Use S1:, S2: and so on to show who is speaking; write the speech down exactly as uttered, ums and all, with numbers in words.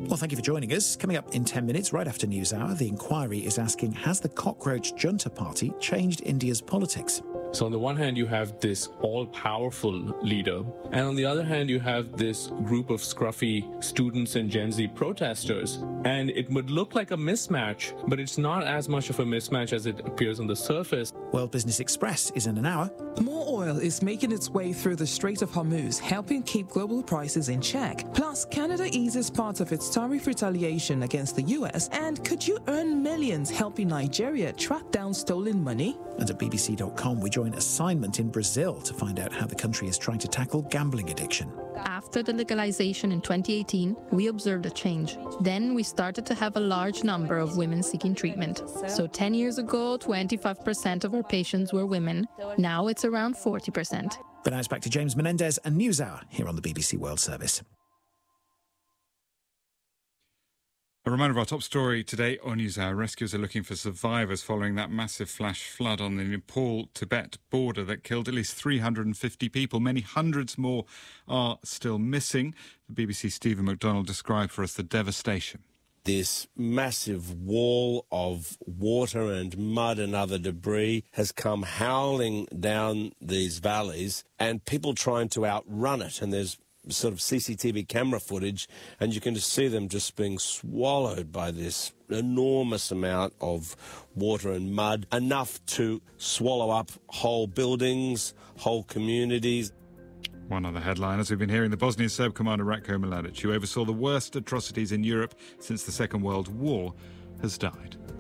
S1: Well, thank you for joining us. Coming up in ten minutes, right after NewsHour, the inquiry is asking, has the cockroach junta party changed India's politics?
S2: So on the one hand, you have this all-powerful leader, and on the other hand, you have this group of scruffy students and Gen Z protesters. And it would look like a mismatch, but it's not as much of a mismatch as it appears on the surface.
S1: World Business Express is in an hour.
S3: More oil is making its way through the Strait of Hormuz, helping keep global prices in check. Plus, Canada eases part of its tariff retaliation against the U S. And could you earn millions helping Nigeria track down stolen money?
S1: And at B B C dot com, we join Assignment in Brazil to find out how the country is trying to tackle gambling addiction.
S4: After the legalization in twenty eighteen, we observed a change. Then we started to have a large number of women seeking treatment. So ten years ago, twenty-five percent of our patients were women. Now it's around forty percent.
S1: But now it's back to James Menendez and NewsHour here on the B B C World Service.
S5: A reminder of our top story today on NewsHour. Rescuers are looking for survivors following that massive flash flood on the Nepal-Tibet border that killed at least three hundred fifty people. Many hundreds more are still missing. The B B C's Stephen McDonald described for us the devastation.
S6: This massive wall of water and mud and other debris has come howling down these valleys, and people trying to outrun it. And there's sort of C C T V camera footage, and you can just see them just being swallowed by this enormous amount of water and mud, enough to swallow up whole buildings, whole communities.
S5: One other headline, as we've been hearing, the Bosnian Serb commander Ratko Mladic, who oversaw the worst atrocities in Europe since the Second World War, has died.